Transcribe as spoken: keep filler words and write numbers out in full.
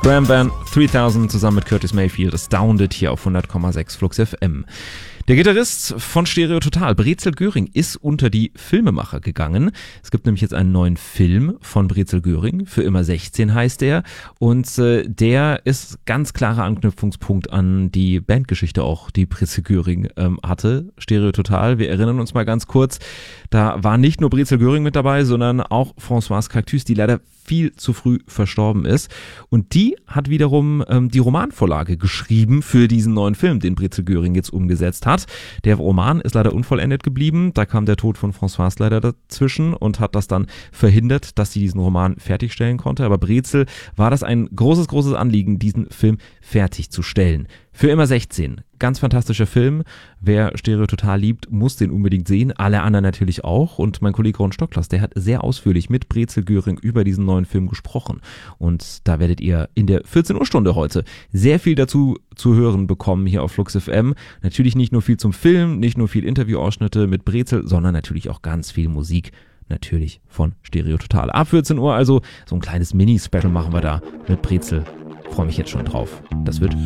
Graham Van dreitausend zusammen mit Curtis Mayfield, Astounded hier auf hundert Komma sechs Flux F M. Der Gitarrist von Stereo Total, Brezel Göring, ist unter die Filmemacher gegangen. Es gibt nämlich jetzt einen neuen Film von Brezel Göring, für immer sechzehn heißt er. Und äh, der ist ganz klarer Anknüpfungspunkt an die Bandgeschichte auch, die Brezel Göring ähm, hatte. Stereo Total, wir erinnern uns mal ganz kurz, da war nicht nur Brezel Göring mit dabei, sondern auch Françoise Cactus, die leider viel zu früh verstorben ist. Und die hat wiederum ähm, die Romanvorlage geschrieben für diesen neuen Film, den Brezel Göring jetzt umgesetzt hat. Der Roman ist leider unvollendet geblieben. Da kam der Tod von Françoise leider dazwischen und hat das dann verhindert, dass sie diesen Roman fertigstellen konnte. Aber Brezel war das ein großes, großes Anliegen, diesen Film fertigzustellen. Für immer sechzehn. Ganz fantastischer Film. Wer Stereo Total liebt, muss den unbedingt sehen. Alle anderen natürlich auch. Und mein Kollege Ron Stocklas, der hat sehr ausführlich mit Brezel Göring über diesen neuen Film gesprochen. Und da werdet ihr in der vierzehn Uhr Stunde heute sehr viel dazu zu hören bekommen hier auf Flux F M. Natürlich nicht nur viel zum Film, nicht nur viel Interviewausschnitte mit Brezel, sondern natürlich auch ganz viel Musik. Natürlich von Stereo Total. Ab vierzehn Uhr also so ein kleines Mini-Special machen wir da mit Brezel. Freue mich jetzt schon drauf. Das wird